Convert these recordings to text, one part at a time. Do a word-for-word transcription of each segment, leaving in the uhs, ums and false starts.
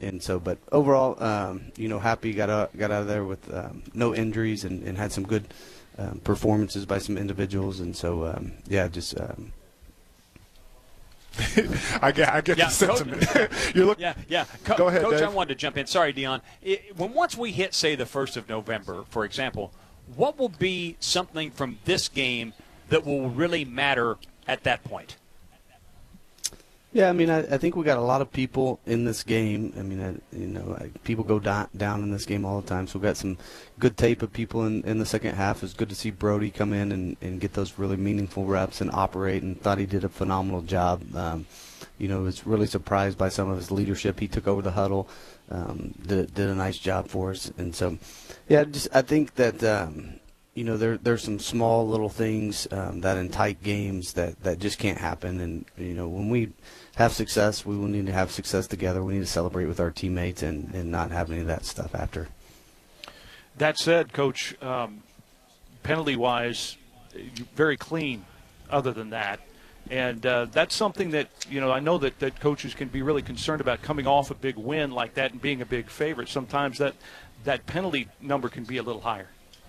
and so, but overall, um, you know, happy got out, got out of there with um, no injuries and, and had some good um, performances by some individuals, and so um, yeah, just. Um, I get, I get yeah, the sentiment. Coach, You're look, yeah, yeah. Co- Go ahead, Coach. Dave. I wanted to jump in. Sorry, Dion. It, when once we hit, say, the first of November, for example, what will be something from this game that will really matter at that point? Yeah, I mean, I, I think we got a lot of people in this game. I mean, I, you know, I, people go down, down in this game all the time. So we got some good tape of people in, in the second half. It was good to see Brody come in and, and get those really meaningful reps and operate, and thought he did a phenomenal job. Um, you know, was really surprised by some of his leadership. He took over the huddle, um, did, did a nice job for us. And so, yeah, just I think that um, – you know, there there's some small little things um, that in tight games that, that just can't happen. And, you know, when we have success, we will need to have success together. We need to celebrate with our teammates and, and not have any of that stuff after. That said, Coach, um, penalty-wise, very clean other than that. And uh, that's something that, you know, I know that, that coaches can be really concerned about coming off a big win like that and being a big favorite. Sometimes that, that penalty number can be a little higher.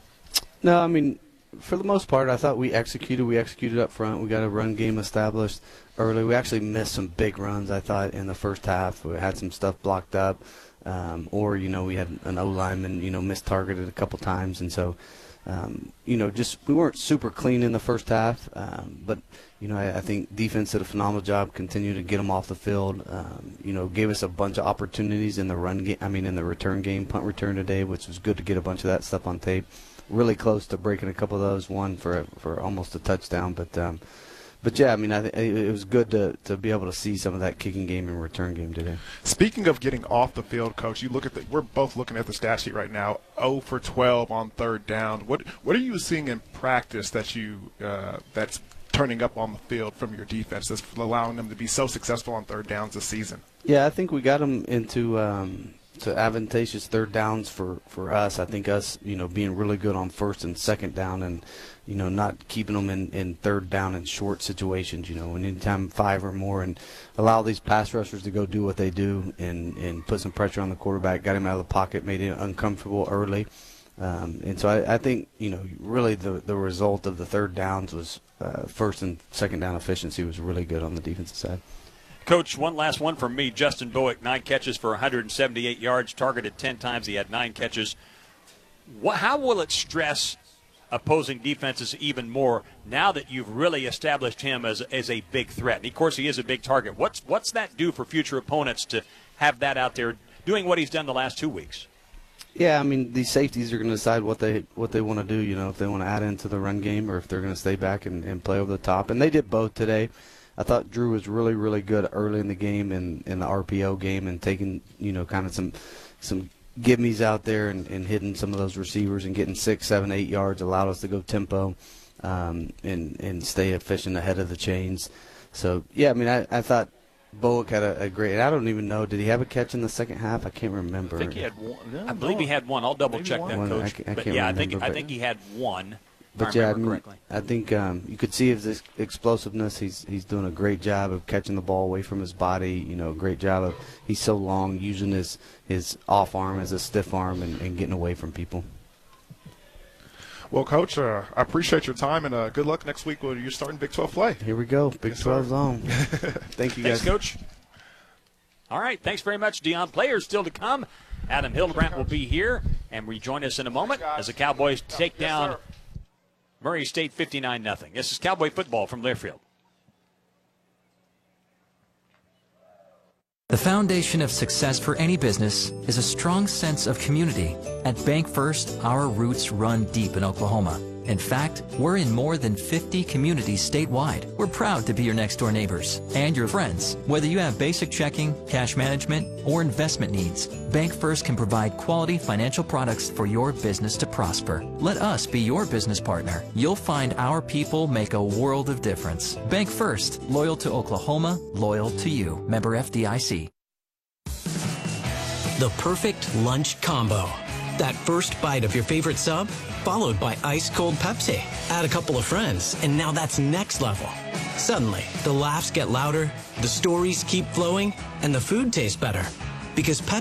No, I mean, for the most part, I thought we executed. We executed up front. We got a run game established early. We actually missed some big runs, I thought, in the first half. We had some stuff blocked up. Um, or, you know, we had an O-lineman, you know, missed-targeted a couple times. And so, um, you know, just we weren't super clean in the first half. Um, but, you know, I, I think defense did a phenomenal job, continued to get them off the field. Um, you know, gave us a bunch of opportunities in the run game, I mean, in the return game, punt return today, which was good to get a bunch of that stuff on tape. Really close to breaking a couple of those, one for for almost a touchdown. But, um, but yeah, I mean, I th- it was good to, to be able to see some of that kicking game and return game today. Speaking of getting off the field, Coach, you look at the, we're both looking at the stat sheet right now. zero for twelve on third down. What what are you seeing in practice that you uh, that's turning up on the field from your defense that's allowing them to be so successful on third downs this season? Yeah, I think we got them into. Um, to advantageous third downs for, for us. I think us, you know, being really good on first and second down and, you know, not keeping them in, in third down and short situations, you know, and anytime five or more, and allow these pass rushers to go do what they do and, and put some pressure on the quarterback, got him out of the pocket, made it uncomfortable early. Um, and so I, I think, you know, really the, the result of the third downs was uh, first and second down efficiency was really good on the defensive side. Coach, one last one from me. Justin Bowick, nine catches for one hundred seventy-eight yards, targeted ten times. He had nine catches. What, how will it stress opposing defenses even more now that you've really established him as, as a big threat? And, of course, he is a big target. What's, what's that do for future opponents to have that out there doing what he's done the last two weeks? Yeah, I mean, these safeties are going to decide what they what they want to do, you know, if they want to add into the run game or if they're going to stay back and, and play over the top. And they did both today. I thought Drew was really, really good early in the game and in the R P O game and taking, you know, kind of some some give-me's out there and, and hitting some of those receivers and getting six, seven, eight yards, allowed us to go tempo um, and, and stay efficient ahead of the chains. So, yeah, I mean, I, I thought Bowick had a, a great – I don't even know. Did he have a catch in the second half? I can't remember. I think he had one. No, I believe no. he had one. I'll double-check that, one. Coach. I, I but, can't yeah, remember, I think, but, I think he had one. But I yeah, I, remember mean, correctly. I think um, you could see his explosiveness. He's he's doing a great job of catching the ball away from his body. You know, great job of he's so long, using his his off arm as a stiff arm and, and getting away from people. Well, Coach, uh, I appreciate your time and uh, good luck next week when you're starting Big twelve play. Here we go, Big yes, twelve's on. Thank you, guys. Thanks, Coach. All right, thanks very much, Dion. Players still to come. Adam Hildebrandt will be here and rejoin us in a moment as the Cowboys take yes, down sir. Murray State fifty-nine nothing. This is Cowboy football from Learfield. The foundation of success for any business is a strong sense of community. At Bank First, our roots run deep in Oklahoma. In fact, we're in more than fifty communities statewide. We're proud to be your next-door neighbors and your friends. Whether you have basic checking, cash management, or investment needs, Bank First can provide quality financial products for your business to prosper. Let us be your business partner. You'll find our people make a world of difference. Bank First, loyal to Oklahoma, loyal to you. Member F D I C. The perfect lunch combo. That first bite of your favorite sub, followed by ice-cold Pepsi. Add a couple of friends, and now that's next level. Suddenly, the laughs get louder, the stories keep flowing, and the food tastes better. Because Pepsi